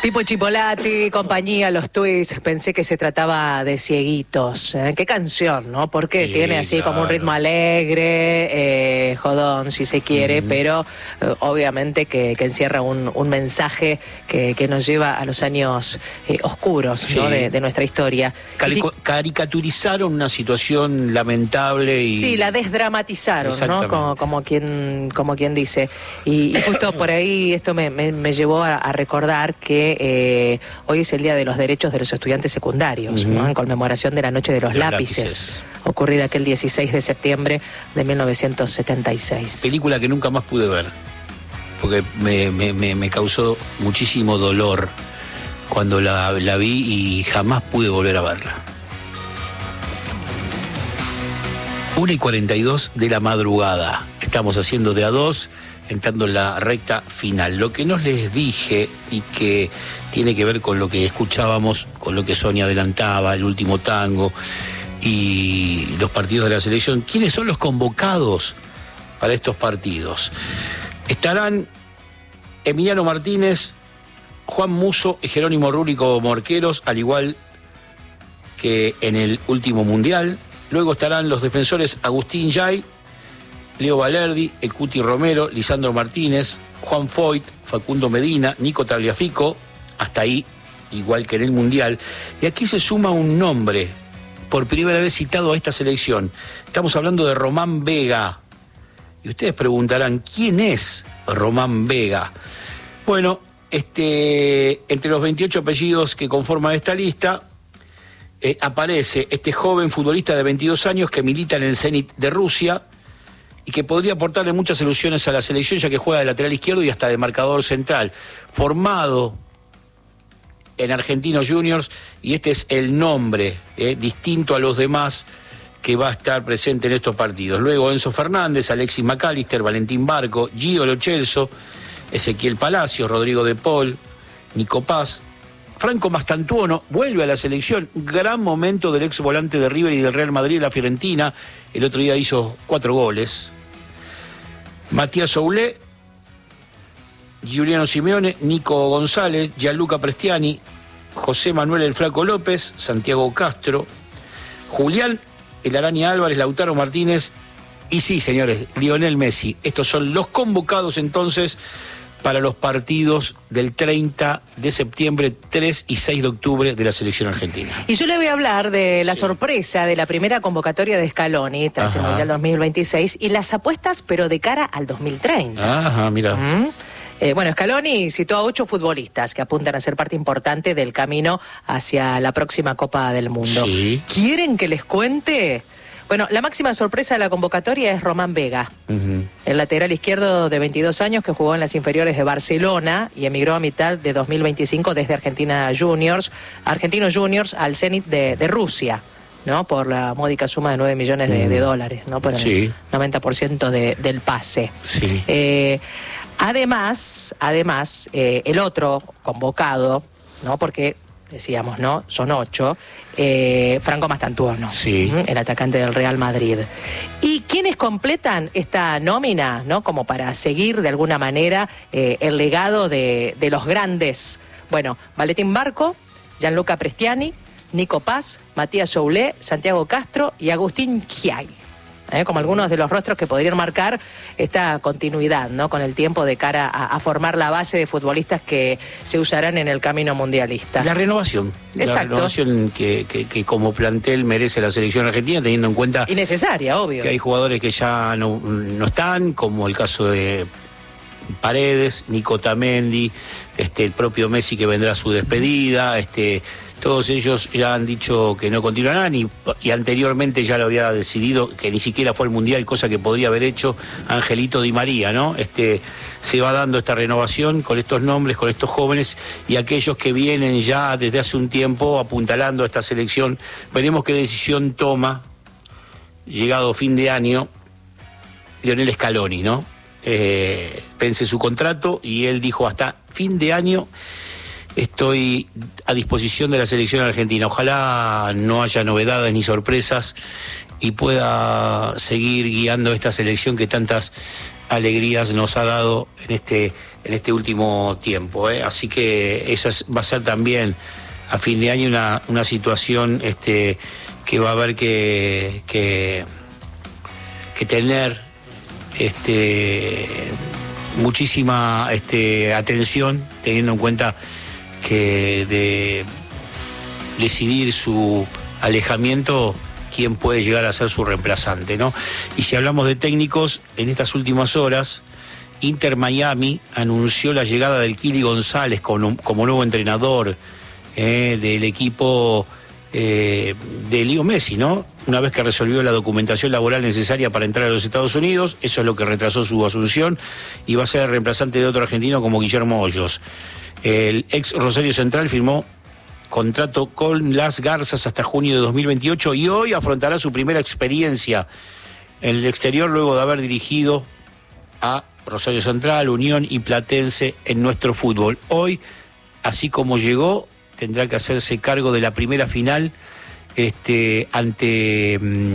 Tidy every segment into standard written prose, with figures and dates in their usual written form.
Tipo Chipolati, compañía, los tweets, pensé que se trataba de Cieguitos. Qué canción, ¿no? Porque sí, tiene así claro, como un ritmo alegre, jodón, si se quiere, pero obviamente que encierra un mensaje que nos lleva a los años oscuros, sí, ¿no? de nuestra historia. Caricaturizaron una situación lamentable y... Sí, la desdramatizaron, ¿no? Como quien dice. Y justo por ahí esto me llevó a recordar que hoy es el Día de los Derechos de los Estudiantes Secundarios, ¿no? En conmemoración de la Noche de los lápices, ocurrida aquel 16 de septiembre de 1976. Película que nunca más pude ver, porque me causó muchísimo dolor cuando la vi y jamás pude volver a verla. 1:42 de la madrugada. Estamos haciendo de a dos, entrando en la recta final. Lo que no les dije y que tiene que ver con lo que escuchábamos, con lo que Sonia adelantaba, el último tango y los partidos de la selección. ¿Quiénes son los convocados para estos partidos? Estarán Emiliano Martínez, Juan Musso y Jerónimo Rulli como arqueros, al igual que en el último mundial. Luego estarán los defensores Agustín Yay, Leo Valerdi, el Cuti Romero, Lisandro Martínez, Juan Foyt, Facundo Medina, Nico Tagliafico, hasta ahí, igual que en el Mundial. Y aquí se suma un nombre, por primera vez citado a esta selección. Estamos hablando de Román Vega. Y ustedes preguntarán, ¿quién es Román Vega? Bueno, entre los 28 apellidos que conforman esta lista, aparece este joven futbolista de 22 años que milita en el Zenit de Rusia, y que podría aportarle muchas soluciones a la selección, ya que juega de lateral izquierdo y hasta de marcador central. Formado en Argentinos Juniors, y este es el nombre, distinto a los demás, que va a estar presente en estos partidos. Luego Enzo Fernández, Alexis McAllister, Valentín Barco, Gio Lo Celso, Ezequiel Palacios, Rodrigo De Paul, Nico Paz. Franco Mastantuono vuelve a la selección, gran momento del ex volante de River y del Real Madrid y la Fiorentina, el otro día hizo 4 goles. Matías Soulé, Giuliano Simeone, Nico González, Gianluca Prestiani, José Manuel El Flaco López, Santiago Castro, Julián El Araña Álvarez, Lautaro Martínez y sí, señores, Lionel Messi. Estos son los convocados entonces para los partidos del 30 de septiembre, 3 y 6 de octubre de la selección argentina. Y yo le voy a hablar de la sorpresa de la primera convocatoria de Scaloni tras el Mundial 2026 y las apuestas, pero de cara al 2030. Ajá, mira. Bueno, Scaloni citó a 8 futbolistas que apuntan a ser parte importante del camino hacia la próxima Copa del Mundo. Sí. ¿Quieren que les cuente? Bueno, la máxima sorpresa de la convocatoria es Román Vega, el lateral izquierdo de 22 años que jugó en las inferiores de Barcelona y emigró a mitad de 2025 desde Argentinos Juniors al Zenit de Rusia, ¿no? Por la módica suma de 9 millones de dólares, ¿no? Por el 90% del pase. Sí. Además, el otro convocado, ¿no? Porque decíamos, ¿no? Son 8. Franco Mastantuono, sí, el atacante del Real Madrid. ¿Y quiénes completan esta nómina, ¿no? Como para seguir de alguna manera el legado de los grandes? Bueno, Valentín Barco, Gianluca Prestiani, Nico Paz, Matías Soulé, Santiago Castro y Agustín Giay. Como algunos de los rostros que podrían marcar esta continuidad, ¿no? Con el tiempo de cara a formar la base de futbolistas que se usarán en el camino mundialista. La renovación. Exacto. La renovación que como plantel merece la selección argentina, teniendo en cuenta... Y necesaria, obvio. Que hay jugadores que ya no están, como el caso de Paredes, Nico Otamendi, el propio Messi que vendrá a su despedida, todos ellos ya han dicho que no continuarán y anteriormente ya lo había decidido, que ni siquiera fue el Mundial, cosa que podría haber hecho Angelito Di María, ¿no? Se va dando esta renovación con estos nombres, con estos jóvenes y aquellos que vienen ya desde hace un tiempo apuntalando a esta selección. Veremos qué decisión toma, llegado fin de año, Lionel Scaloni, ¿no? Vence su contrato y él dijo hasta fin de año estoy a disposición de la selección argentina. Ojalá no haya novedades ni sorpresas y pueda seguir guiando esta selección que tantas alegrías nos ha dado en este en este último tiempo, así que esa va a ser también a fin de año una situación que va a haber que tener muchísima atención, teniendo en cuenta que de decidir su alejamiento, quién puede llegar a ser su reemplazante, ¿no? Y si hablamos de técnicos, en estas últimas horas, Inter Miami anunció la llegada del Kili González como nuevo entrenador del equipo de Leo Messi, ¿no? Una vez que resolvió la documentación laboral necesaria para entrar a los Estados Unidos, eso es lo que retrasó su asunción, y va a ser el reemplazante de otro argentino como Guillermo Hoyos. El ex Rosario Central firmó contrato con las Garzas hasta junio de 2028 y hoy afrontará su primera experiencia en el exterior luego de haber dirigido a Rosario Central, Unión y Platense en nuestro fútbol. Hoy, así como llegó, tendrá que hacerse cargo de la primera final ante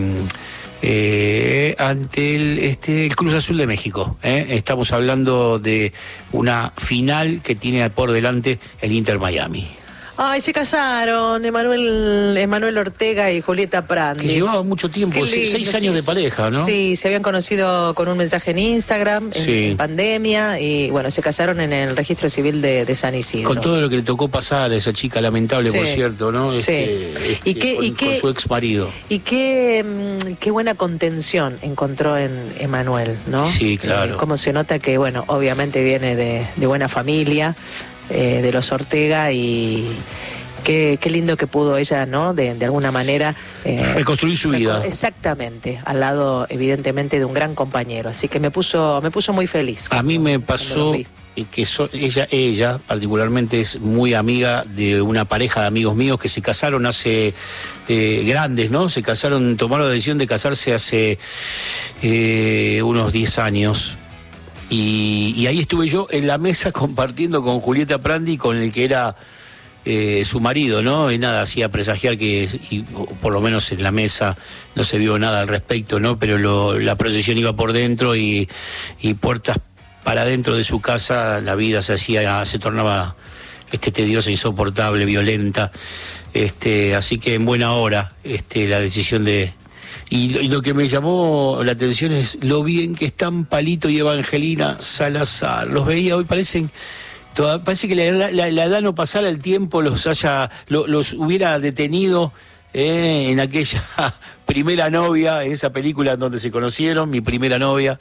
el Cruz Azul de México. Estamos hablando de una final que tiene por delante el Inter Miami. Ay, se casaron Emanuel Ortega y Julieta Prandi. Que llevaba mucho tiempo, 6 años de pareja, ¿no? Sí, se habían conocido con un mensaje en Instagram, en pandemia, y bueno, se casaron en el registro civil de San Isidro. Con todo lo que le tocó pasar a esa chica lamentable, por cierto, ¿no? Con su ex marido. Y qué buena contención encontró en Emanuel, ¿no? Sí, claro. Cómo se nota que, bueno, obviamente viene de buena familia, de los Ortega, y qué lindo que pudo ella, ¿no? De alguna manera reconstruir su vida. Exactamente, al lado evidentemente de un gran compañero, así que me puso muy feliz. A mí me pasó que ella particularmente es muy amiga de una pareja de amigos míos que se casaron hace grandes, ¿no? Se casaron, tomaron la decisión de casarse hace unos 10 años. Y ahí estuve yo en la mesa compartiendo con Julieta Prandi, con el que era su marido, ¿no? Y nada, hacía presagiar y por lo menos en la mesa no se vio nada al respecto, ¿no? Pero la procesión iba por dentro y puertas para dentro de su casa, la vida se tornaba tediosa, insoportable, violenta. Así que en buena hora la decisión de... Y lo que me llamó la atención es lo bien que están Palito y Evangelina Salazar. Los veía hoy, parece que la edad no pasara el tiempo, los hubiera detenido en aquella primera novia, en esa película en donde se conocieron, Mi Primera Novia.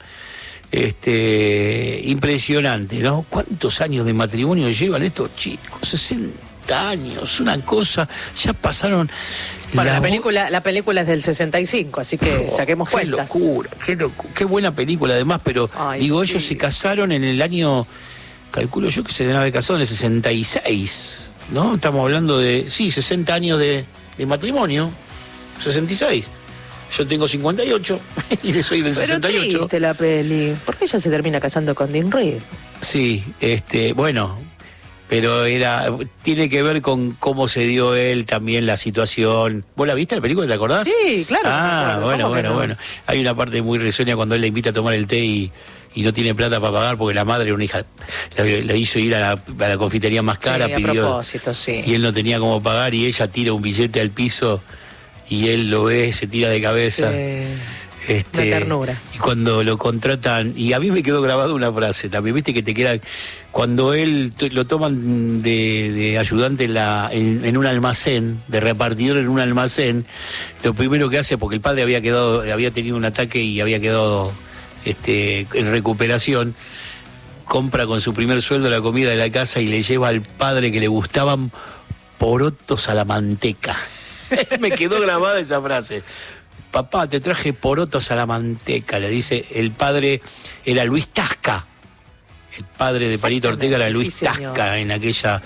Impresionante, ¿no? ¿Cuántos años de matrimonio llevan estos chicos? 60 años, una cosa, ya pasaron... Bueno, la película es del 65, así que saquemos cuentas. Qué locura, qué buena película además, pero ellos se casaron en el año, calculo yo que se deben haber casado en el 66, ¿no? Estamos hablando de, 60 años de matrimonio, 66. Yo tengo 58 y soy del 68. Pero triste la peli. ¿Por qué ella se termina casando con Dean Reed? Sí, bueno... Pero tiene que ver con cómo se dio él también la situación. ¿Vos la viste la película, te acordás? Sí, claro. Bueno. Hay una parte muy risueña cuando él le invita a tomar el té y no tiene plata para pagar porque la madre, una hija, le hizo ir a la confitería más cara, pidió. A propósito, sí. Y él no tenía cómo pagar y ella tira un billete al piso y él lo ve, se tira de cabeza. La ternura. Y cuando lo contratan, y a mí me quedó grabada una frase también, viste que te queda, cuando él lo toman de ayudante en un almacén, de repartidor en un almacén, lo primero que hace, porque el padre había tenido un ataque y había quedado en recuperación, compra con su primer sueldo la comida de la casa y le lleva al padre que le gustaban porotos a la manteca. Me quedó grabada esa frase. Papá, te traje porotos a la manteca, le dice el padre, era Luis Tasca. El padre de Palito Ortega era Luis Tasca, en aquella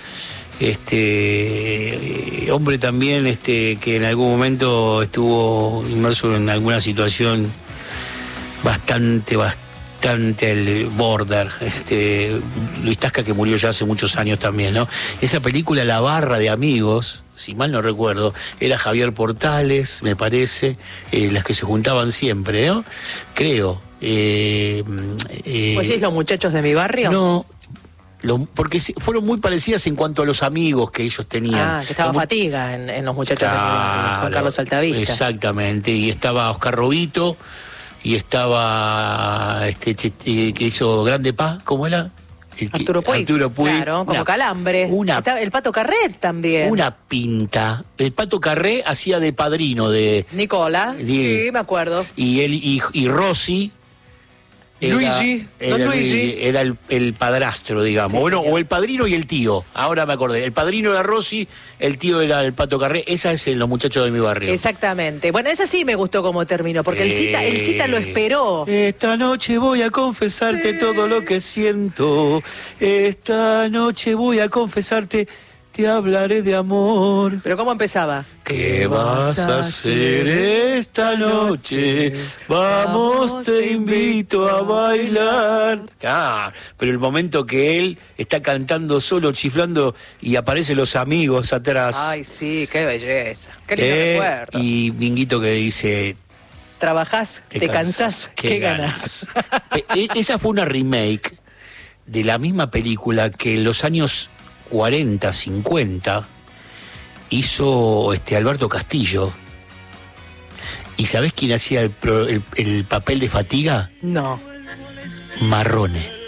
hombre también que en algún momento estuvo inmerso en alguna situación bastante el border, Luis Tasca, que murió ya hace muchos años también, ¿no? Esa película La Barra de Amigos, si mal no recuerdo, era Javier Portales, me parece, las que se juntaban siempre, ¿no? Creo. ¿Pues sí, Los Muchachos de Mi Barrio? No, porque fueron muy parecidas en cuanto a los amigos que ellos tenían. Que estaba Fatiga en los muchachos claro, con Carlos Altavista. Exactamente, y estaba Oscar Robito, y estaba que hizo Grande Paz, ¿cómo era? Arturo Puig, claro, como Calambre. El Pato Carret también. Una pinta. El Pato Carret hacía de padrino de... Nicola, sí, me acuerdo. Y él y Rossi... Luigi. Era el padrastro, digamos. Sí, bueno, señor. o el padrino y el tío. Ahora me acordé. El padrino era Rossi, el tío era el Pato Carré. Esa es en Los Muchachos de mi Barrio. Exactamente. Bueno, esa sí me gustó como terminó, porque el Cita lo esperó. Esta noche voy a confesarte todo lo que siento. Esta noche voy a confesarte, te hablaré de amor. ¿Pero cómo empezaba? ¿Qué vas a hacer esta noche? Vamos, te invito a bailar. Ah, pero el momento que él está cantando solo, chiflando, y aparecen los amigos atrás. Ay, sí, qué belleza. Qué lindo recuerdo. Y Minguito que dice... Trabajás, te cansás, ¿qué ganás? Esa fue una remake de la misma película que en los años 40, 50 hizo Alberto Castillo. ¿Y sabés quién hacía el papel de Fatiga? No. Marrone.